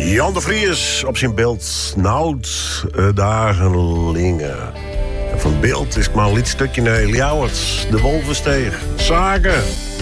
Jan de Vries op zijn beeld. Noud dagenlingen. En van beeld is maar een lied stukje naar Ljouwert. De Wolvensteeg. Zagen.